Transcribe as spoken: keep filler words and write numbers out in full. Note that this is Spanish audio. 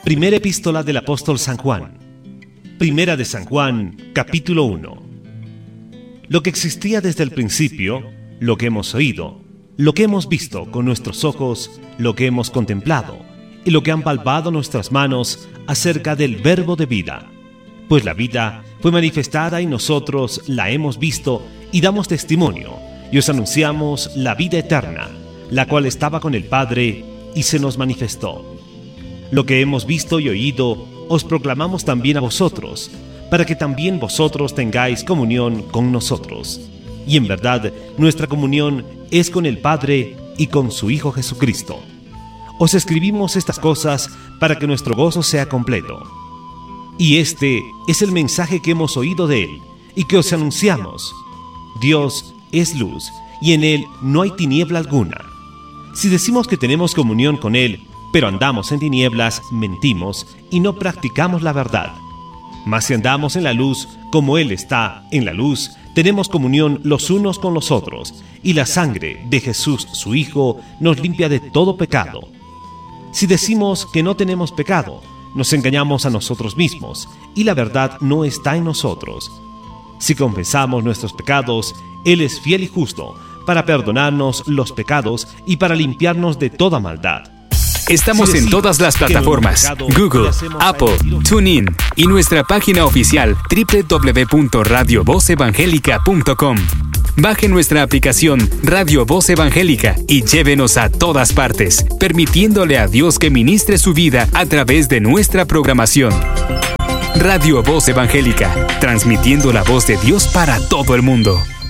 Primera epístola del apóstol San Juan. Primera de San Juan, capítulo uno. Lo que existía desde el principio, lo que hemos oído, lo que hemos visto con nuestros ojos, lo que hemos contemplado, y lo que han palpado nuestras manos acerca del Verbo de vida. Pues la vida fue manifestada y nosotros la hemos visto y damos testimonio, y os anunciamos la vida eterna, la cual estaba con el Padre y se nos manifestó. Lo que hemos visto y oído os proclamamos también a vosotros, para que también vosotros tengáis comunión con nosotros. Y en verdad, nuestra comunión es con el Padre y con su Hijo Jesucristo. Os escribimos estas cosas para que nuestro gozo sea completo. Y este es el mensaje que hemos oído de Él y que os anunciamos. Dios es luz y en Él no hay tiniebla alguna. Si decimos que tenemos comunión con Él, pero andamos en tinieblas, mentimos y no practicamos la verdad. Mas si andamos en la luz, como Él está en la luz, tenemos comunión los unos con los otros, y la sangre de Jesús, su Hijo, nos limpia de todo pecado. Si decimos que no tenemos pecado, nos engañamos a nosotros mismos, y la verdad no está en nosotros. Si confesamos nuestros pecados, Él es fiel y justo, para perdonarnos los pecados y para limpiarnos de toda maldad. Estamos si en todas las plataformas, Google, Apple, TuneIn y nuestra página oficial doble u doble u doble u punto radio voz evangélica punto com. Baje nuestra aplicación Radio Voz Evangélica y llévenos a todas partes, permitiéndole a Dios que ministre su vida a través de nuestra programación. Radio Voz Evangélica, transmitiendo la voz de Dios para todo el mundo.